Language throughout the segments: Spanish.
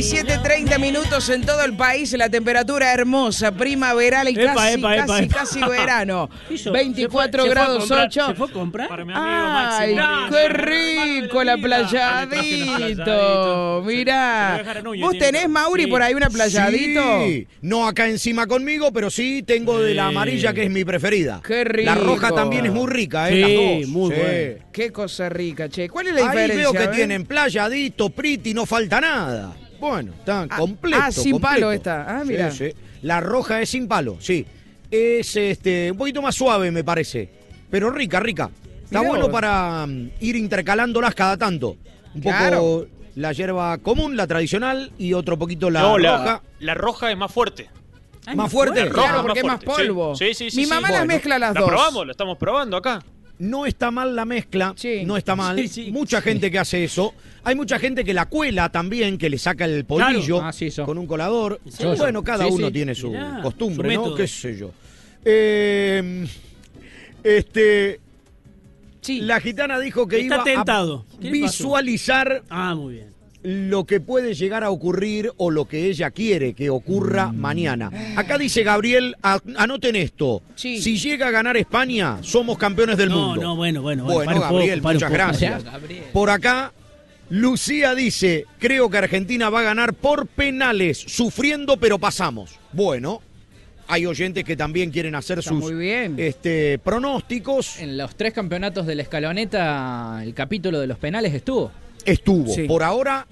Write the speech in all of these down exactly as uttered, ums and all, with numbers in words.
diecisiete treinta minutos en todo el país, la temperatura hermosa, primaveral y Epa, casi, epa, epa, casi, epa. casi verano. Hizo, veinticuatro se fue- se fue a grados comprar- ocho. ¿Se fue a comprar? Para mi amigo Ay, Máximo. qué rico la playadito. Mirá. ¿Vos tenés, Mauri, por ahí una playadito? Sí, no acá encima conmigo, pero sí tengo de la amarilla, que es mi preferida. Qué rico. La roja también es muy rica, ¿eh? Sí, Las dos. muy Sí. buena. Qué cosa rica, che. ¿Cuál es la Ahí diferencia? veo que a ver? tienen playadito, pretty, no falta nada. Bueno, está Ah, completo. ah, sin completo. palo esta. Ah, mira. Sí, sí. La roja es sin palo, sí. Es este un poquito más suave, me parece. Pero rica, rica. Está Mirá bueno vos. para um, ir intercalándolas cada tanto. Un poco Claro. la hierba común, la tradicional, y otro poquito la No, roja. la, la roja es más fuerte. Ay, más fuerte. La roja Claro, porque es más fuerte, sí. polvo. Sí, sí, sí. Mi sí. mamá las Bueno, mezcla las La dos. probamos, la estamos probando acá. No está mal la mezcla, Sí. no está mal. Sí, sí. Mucha gente que hace eso. Hay mucha gente que la cuela también, que le saca el polvillo Claro. Ah, sí, eso. con un colador. Sí, Bueno, eso. cada Sí, uno sí. tiene su Mirá, costumbre, su ¿no? método. ¿Qué sé yo? Eh, este, Sí. la gitana dijo que Está iba tentado. a ¿Qué le pasó? visualizar Ah, muy bien. lo que puede llegar a ocurrir o lo que ella quiere que ocurra mañana. Acá dice Gabriel, a- anoten esto. Sí. Si llega a ganar España, somos campeones del No, mundo. no, bueno, bueno. Bueno, para un poco, Gabriel, para un muchas poco. gracias. Gabriel. Por acá, Lucía dice, creo que Argentina va a ganar por penales, sufriendo pero pasamos. Bueno, hay oyentes que también quieren hacer Está sus muy bien. este, pronósticos. En los tres campeonatos de la escaloneta, el capítulo de los penales estuvo. Estuvo. Sí. Por ahora,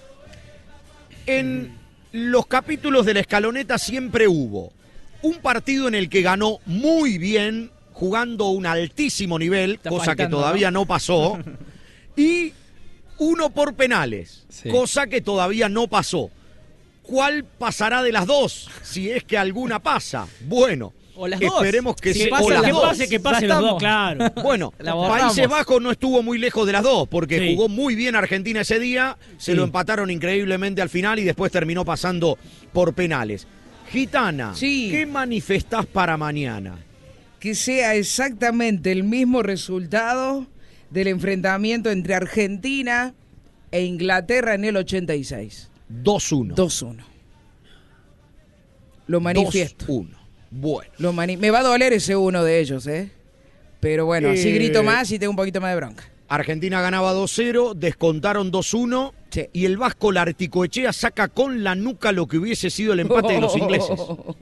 en los capítulos de la escaloneta siempre hubo un partido en el que ganó muy bien, jugando un altísimo nivel, Está cosa faltando, que todavía ¿no? no, pasó, y uno por penales, Sí. cosa que todavía no pasó. ¿Cuál pasará de las dos? Si es que alguna pasa. Bueno, O las dos. esperemos que Si se pasa o Que las las dos. pase, que pase Ya los dos, estamos. claro. Bueno, La borramos. Países Bajos no estuvo muy lejos de las dos, porque Sí. jugó muy bien Argentina ese día, se Sí. lo empataron increíblemente al final y después terminó pasando por penales. Gitana, Sí. ¿qué manifestás para mañana? Que sea exactamente el mismo resultado del enfrentamiento entre Argentina e Inglaterra en el ochenta y seis. dos uno. dos uno. Lo manifiesto. dos uno. Bueno. Lo mani- Me va a doler ese uno de ellos, ¿eh? Pero bueno, así Eh, grito más y tengo un poquito más de bronca. Argentina ganaba dos cero, descontaron dos uno Sí. y el Vasco Larticoechea saca con la nuca lo que hubiese sido el empate de los ingleses.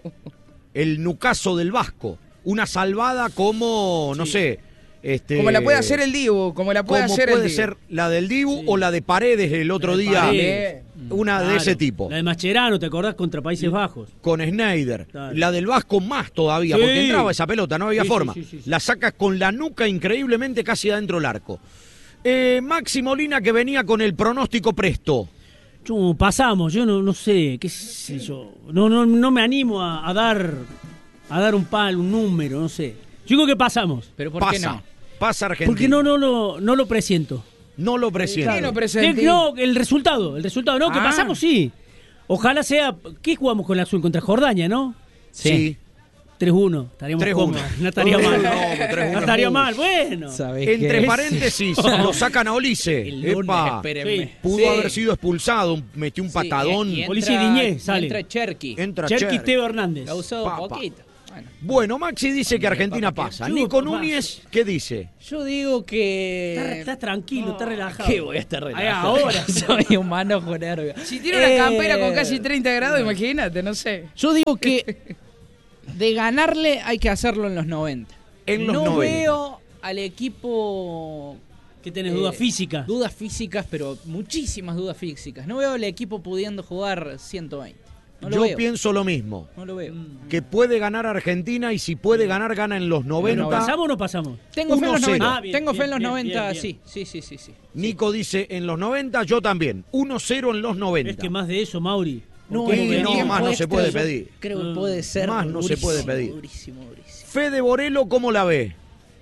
El nucazo del Vasco. Una salvada como, no sé... Este, Como la puede hacer el Dibu, como la puede como hacer el puede Dibu. ser la del Dibu o la de Paredes el otro La de día. Paredes. Una de Claro. ese tipo. La de Mascherano, ¿te acordás? Contra Países Bajos. Con Schneider. Claro. La del Vasco más todavía, Sí. porque entraba esa pelota, no había Sí, forma. sí, sí, sí, sí. La sacas con la nuca increíblemente casi adentro del arco. Eh, Maxi Molina que venía con el pronóstico presto. Yo, pasamos, yo no, no sé, qué sé yo. No, no, no me animo a, a dar a dar un palo, un número, no sé. Yo digo que pasamos. Pero ¿por Pasa. qué no? Pasa Argentina. Porque no, no, lo, no lo presiento. No lo presiento. ¿Qué no Eh, presentí? No, el resultado, el resultado, no, que Ah. pasamos sí. Ojalá sea, ¿qué jugamos con la azul? Contra Jordania, ¿no? Sí. tres uno, estaríamos tres uno. cómodos. No estaría No, mal. no, tres uno No estaría es mal, mucho. bueno. ¿Sabés Entre qué? paréntesis, lo sacan a Olice. El lunes, Epa, espérenme. Sí. pudo Sí. haber sido expulsado, un- metió un Sí, patadón. y- y Policía entra- Diñé, y sale. Entra Cherky. Entra Cherky Cher. Teo Hernández. La usó Pa, un pa. poquito. Bueno, Bueno, Maxi dice que Argentina pasa. Yo, Nico papá. Núñez, ¿qué dice? yo digo que... Está, está tranquilo, está relajado. ¿Qué voy a estar Ay, relajado? ahora. Soy humano con nervios. Si tiene una Eh, campera con casi treinta grados, imagínate, no sé. Yo digo que de ganarle hay que hacerlo en los noventa. En los no noventa. veo al equipo... ¿Qué tenés, eh, dudas físicas? Dudas físicas, pero muchísimas dudas físicas. No veo al equipo pudiendo jugar ciento veinte. No lo Yo veo. pienso lo mismo. No lo veo. Que puede ganar Argentina y si puede ganar, gana en los noventa. ¿Pasamos o no pasamos? Tengo fe en los uno cero. noventa. Ah, bien, Tengo fe bien, en los bien, noventa, bien, bien. sí. Sí, sí, sí, sí. Nico dice en los noventa, yo también. uno cero en los noventa. Es que más de eso, Mauri. No, ¿Por qué? en el No, tiempo más no se extra puede yo pedir. Creo que Mm. puede ser. Más no se puede durísimo, pedir. Durísimo, durísimo. Fede Borelo, ¿cómo la ve?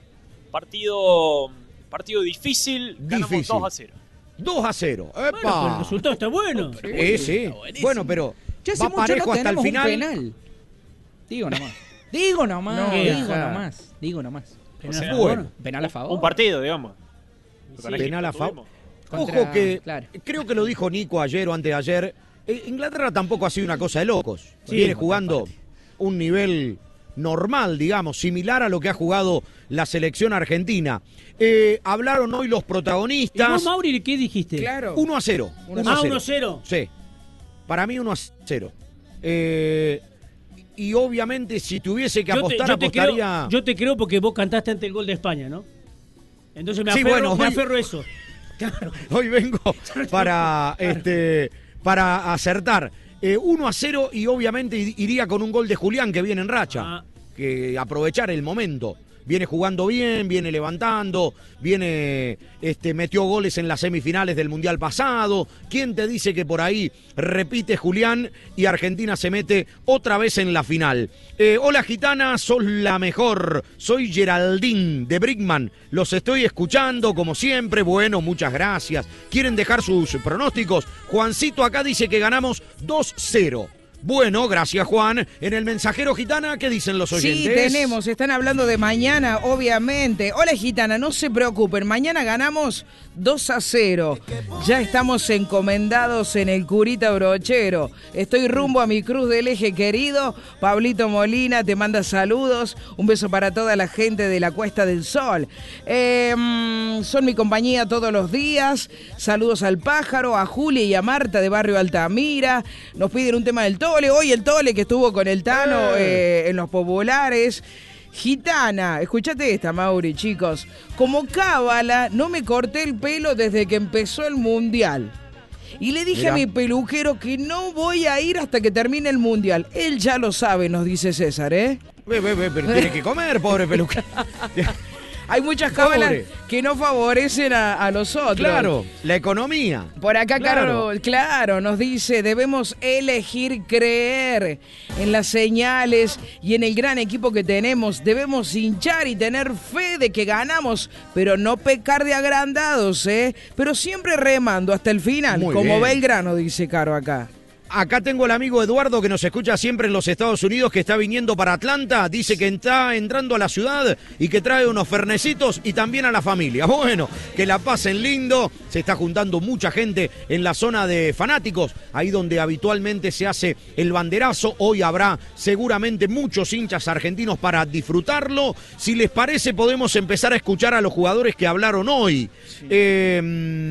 Partido, partido difícil, ganamos Difícil. dos a cero. dos a cero. Bueno, pero el ¡Epa! resultado está bueno. Eh, sí. Bueno, pero Ya hace va mucho parejo no hasta el tenemos un final. penal. Digo nomás. Digo nomás. No, digo deja. nomás. Digo nomás. Penal O sea, a favor. bueno. Penal a favor. Un partido, digamos. Con Penal a Egipto favor. tuvimos. Contra- Ojo que claro. creo que lo dijo Nico ayer o antes de ayer. Eh, Inglaterra tampoco ha sido una cosa de locos. Sí, Viene por jugando otra parte. un nivel normal, digamos, similar a lo que ha jugado la selección argentina. Eh, hablaron hoy los ¿Y protagonistas. vos, Mauri, qué dijiste? Claro. uno a cero. Ah, uno a cero. Sí. Para mí uno a cero. Eh, y obviamente si tuviese que Yo te, apostar, yo te apostaría... creo, yo te creo porque vos cantaste ante el gol de España, ¿no? Entonces me Sí, aferro, bueno, me hoy- aferro a eso. Claro. Hoy vengo para, este, para acertar. Eh, uno a cero y obviamente iría con un gol de Julián que viene en racha. Ah. Que aprovechar el momento. Viene jugando bien, viene levantando, viene, este, metió goles en las semifinales del Mundial pasado. ¿Quién te dice que por ahí repite Julián y Argentina se mete otra vez en la final? Eh, hola gitana, sos la mejor. Soy Geraldine de Brickman. Los estoy escuchando como siempre. Bueno, muchas gracias. ¿Quieren dejar sus pronósticos? Juancito acá dice que ganamos dos cero. Bueno, gracias Juan. En el mensajero gitana, ¿qué dicen los oyentes? Sí, tenemos, están hablando de mañana, obviamente. Hola gitana, no se preocupen, mañana ganamos dos a cero. Ya estamos encomendados en el Curita Brochero. Estoy rumbo a mi cruz del eje querido. Pablito Molina te manda saludos. Un beso para toda la gente de la Cuesta del Sol. Eh, son mi compañía todos los días. Saludos al pájaro, a Julia y a Marta de Barrio Altamira. Nos piden un tema del Tole. Hoy el Tole que estuvo con el Tano eh, en los populares. Gitana, escuchate esta, Mauri, chicos. Como cábala, no me corté el pelo desde que empezó el Mundial. Y le dije Mirá. a mi peluquero que no voy a ir hasta que termine el Mundial. Él ya lo sabe, nos dice César, ¿eh? Ve, ve, ve, pero tiene que comer, pobre peluquero. Hay muchas cábalas Pobre. que no favorecen a, a los otros. Claro, la economía. Por acá, Claro. Carol, claro, nos dice, debemos elegir creer en las señales y en el gran equipo que tenemos. Debemos hinchar y tener fe de que ganamos, pero no pecar de agrandados, ¿eh? Pero siempre remando hasta el final, Muy como bien. Belgrano, dice Caro acá. Acá tengo al amigo Eduardo que nos escucha siempre en los Estados Unidos, que está viniendo para Atlanta. Dice que está entrando a la ciudad y que trae unos fernecitos y también a la familia. Bueno, que la pasen lindo. Se está juntando mucha gente en la zona de fanáticos, ahí donde habitualmente se hace el banderazo. Hoy habrá seguramente muchos hinchas argentinos para disfrutarlo. Si les parece, podemos empezar a escuchar a los jugadores que hablaron hoy. Sí. Eh,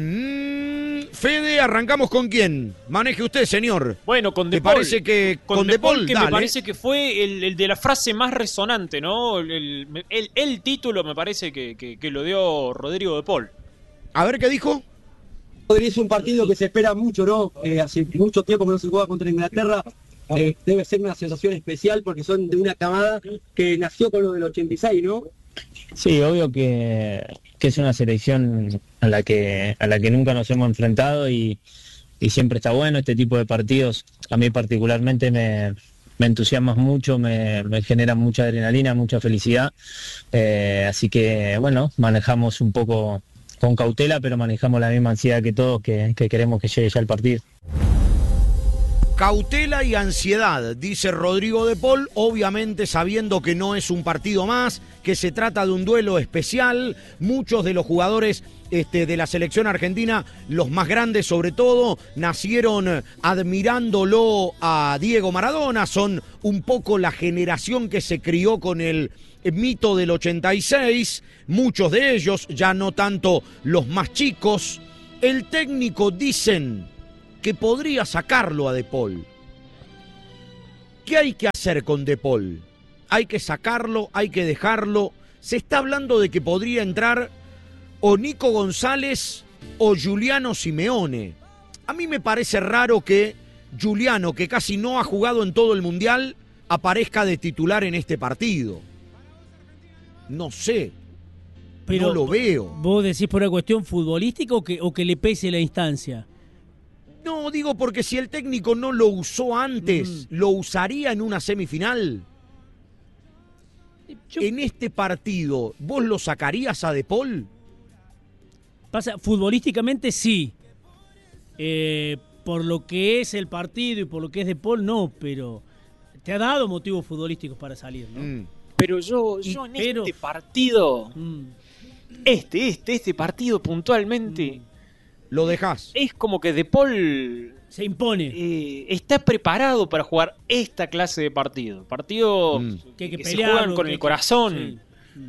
mm, Fede, ¿arrancamos con quién? Maneje usted, señor. Bueno, con ¿Te De Paul. parece que con, con De De Paul, Paul, que dale. me parece que fue el, el de la frase más resonante, ¿no? El, el, el, el título me parece que, que, que lo dio Rodrigo De Paul. A ver qué dijo. Es un partido que se espera mucho, ¿no? Eh, hace mucho tiempo que no se juega contra Inglaterra. Eh, debe ser una sensación especial porque son de una camada que nació con lo del ochenta y seis, ¿no? Sí, obvio que, que es una selección a la que a la que nunca nos hemos enfrentado y, y siempre está bueno este tipo de partidos. A mí particularmente me, me entusiasma mucho, me, me genera mucha adrenalina, mucha felicidad. Eh, así que, bueno, manejamos un poco con cautela, pero manejamos la misma ansiedad que todos, que, que queremos que llegue ya el partido. Cautela y ansiedad, dice Rodrigo De Paul, obviamente sabiendo que no es un partido más, que se trata de un duelo especial. Muchos de los jugadores este, de la selección argentina, los más grandes sobre todo, nacieron admirándolo a Diego Maradona, son un poco la generación que se crió con el mito del ochenta y seis, muchos de ellos, ya no tanto los más chicos. El técnico, dicen, que podría sacarlo a De Paul. ¿Qué hay que hacer con De Paul? Hay que sacarlo, hay que dejarlo. Se está hablando de que podría entrar o Nico González o Giuliano Simeone. A mí me parece raro que Giuliano, que casi no ha jugado en todo el Mundial, aparezca de titular en este partido. No sé. Pero no lo veo. ¿Vos decís por una cuestión futbolística o que, o que le pese la instancia? No, digo porque si el técnico no lo usó antes, mm. ¿lo usaría en una semifinal? Yo... En este partido, ¿vos lo sacarías a De Paul? Pasa, futbolísticamente sí. Eh, por lo que es el partido y por lo que es De Paul, no, pero te ha dado motivos futbolísticos para salir, ¿no? Mm. Pero yo, yo en pero... este partido, mm. este, este, este partido puntualmente... Mm. Lo dejás. Es como que De Paul Se impone. Eh, está preparado para jugar esta clase de partido. Partido Mm. Que hay que que se pelearlo, juegan con que el hay que- corazón. sí.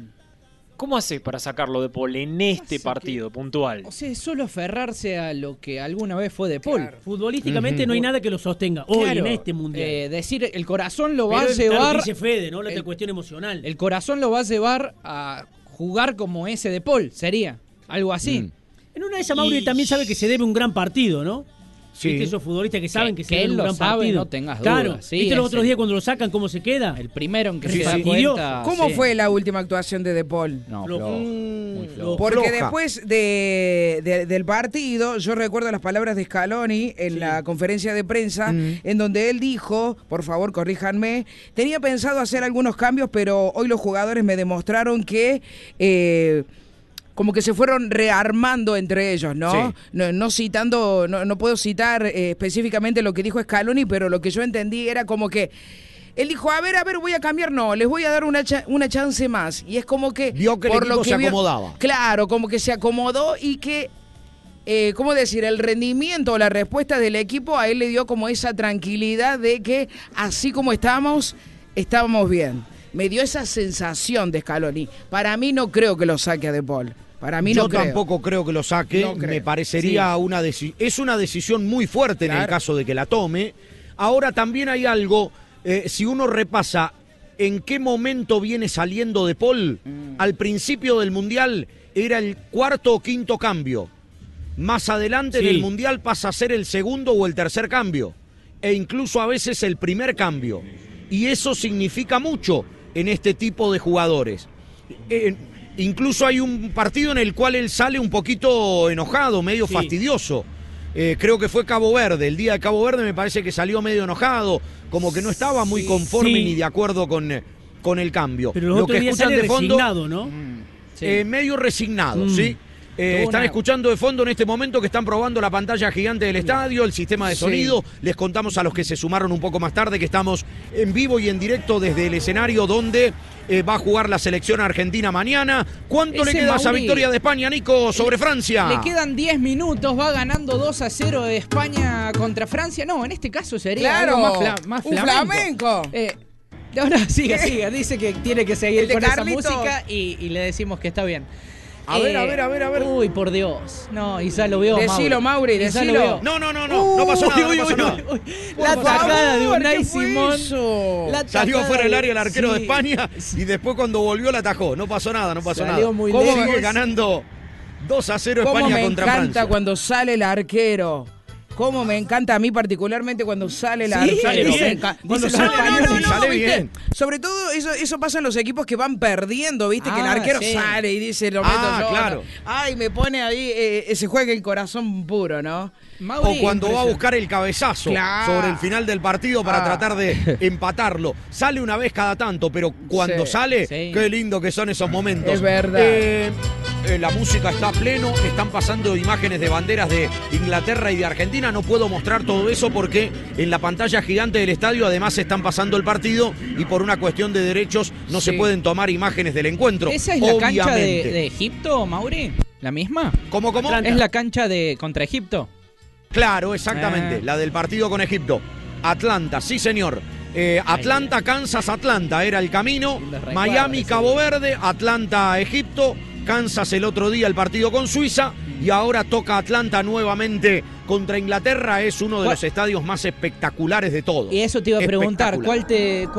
¿Cómo haces para sacarlo de Paul en este Pasa partido puntual? O sea, es solo aferrarse a lo que alguna vez fue de Paul. Futbolísticamente Ujú. no hay nada que lo sostenga. Hoy, Claro, en este mundial. eh, decir, el corazón lo va Pero a es claro llevar. que dice Fede, ¿no? La el- cuestión emocional. El corazón lo va a llevar a jugar como ese de Paul, sería. Algo así. Mm. En una de esas, Mauri también sabe que se debe un gran partido, ¿no? Sí. ¿Viste esos futbolistas que saben que, Que- se que debe él un lo gran sabe, partido? no tengas Claro. dudas, sí, ¿Viste los es otros el- días cuando lo sacan cómo se queda? El primero en que Sí, se da sí. cuenta. ¿Cómo sí. fue la última actuación de De Paul? No, Flojo. flojo, Mm, muy flojo. Porque floja. después de, de- del partido, yo recuerdo las palabras de Scaloni en la conferencia de prensa, Mm. en donde él dijo, por favor, corríjanme, tenía pensado hacer algunos cambios, pero hoy los jugadores me demostraron que... eh, como que se fueron rearmando entre ellos, ¿no? Sí. No, no citando, no, no puedo citar eh, específicamente lo que dijo Scaloni, pero lo que yo entendí era como que él dijo, a ver, a ver, voy a cambiar, no, les voy a dar una, cha- una chance más. Y es como que... Vio que el equipo se acomodaba. Claro, como que se acomodó y que, eh, ¿cómo decir? El rendimiento o la respuesta del equipo a él le dio como esa tranquilidad de que así como estamos, estábamos bien. Me dio esa sensación de Scaloni. Para mí no creo que lo saque a De Paul. Para mí Yo no creo. tampoco creo que lo saque. No creo. Me parecería una decisión. Es una decisión muy fuerte en el Claro. caso de que la tome. Ahora también hay algo. eh, si uno repasa en qué momento viene saliendo De Paul, Mm. al principio del Mundial era el cuarto o quinto cambio. Más adelante Sí. en el Mundial pasa a ser el segundo o el tercer cambio. E incluso a veces el primer cambio. Y eso significa mucho en este tipo de jugadores. Eh, incluso hay un partido en el cual él sale un poquito enojado, medio Sí. fastidioso. Eh, creo que fue Cabo Verde. El día de Cabo Verde me parece que salió medio enojado, como que no estaba muy conforme Sí. ni de acuerdo con, eh, con el cambio. Pero los Lo otros que días escuchan sale de fondo, resignado, ¿no? Sí. eh, medio resignado, Mm. ¿sí? Eh, Tuvo están una- escuchando de fondo en este momento que están probando la pantalla gigante del estadio, el sistema de Sí. sonido. Les contamos a los que se sumaron un poco más tarde que estamos en vivo y en directo desde el escenario donde eh, va a jugar la selección argentina mañana. ¿Cuánto le Ese queda a esa Mauri- victoria de España, Nico, sobre Francia? Le quedan diez minutos, va ganando dos a cero de España contra Francia. No, en este caso sería Claro, algo más, fla- más un flamenco. flamenco. Eh, ahora sigue, sigue. Dice que tiene que seguir El de con esa Carlitos. música y, y le decimos que está bien. A ver, a ver, a ver, a ver. Uy, por Dios. No, y ya lo vio, Decilo, Mauri, Ya lo decilo. vio. No, no, no, no, no pasó nada, no pasó nada. La Por tajada de favor, Unai ¿qué fue Simón. eso? La Salió tajada fuera del de- área el arquero de sí. España y después cuando volvió la atajó. No pasó nada, no pasó Salió nada. muy ¿Cómo lejos. sigue ganando dos a cero ¿Cómo España me contra encanta Francia? cuando sale el arquero? ¿Cómo me encanta a mí particularmente cuando sale el Sí, arquero? sale Me bien. enca- Cuando Dicen los sale españoles, bien, sale ¿viste? bien. Sobre todo eso, eso pasa en los equipos que van perdiendo, ¿viste? que el Ah, arquero sí. sale y dice, lo meto Ah, yo. claro. Ay, me pone ahí, eh, se juega el corazón puro, ¿no? Mauri, O cuando va a impresionante. buscar el cabezazo Claro. sobre el final del partido para Ah. tratar de empatarlo. Sale una vez cada tanto, pero cuando Sí, sale, sí. qué lindo que son esos momentos. Es verdad. Eh, eh, la música está a pleno, están pasando imágenes de banderas de Inglaterra y de Argentina. No puedo mostrar todo eso porque en la pantalla gigante del estadio además están pasando el partido y por una cuestión de derechos no Sí. se pueden tomar imágenes del encuentro. ¿Esa es la cancha de, obviamente. de Egipto, Mauri? ¿La misma? ¿Cómo, cómo? Atlanta. ¿Es la cancha de contra Egipto? Claro, exactamente. Ah. La del partido con Egipto. Atlanta, sí señor. Eh, Atlanta, Kansas, Atlanta era el camino. Lindos recuerdos, Miami, sí. Cabo Verde, Atlanta, Egipto. Kansas el otro día el partido con Suiza. Y ahora toca Atlanta nuevamente contra Inglaterra. Es uno de ¿Cuál- los estadios más espectaculares de todos. Y eso te iba a preguntar, Espectacular. ¿cuál te,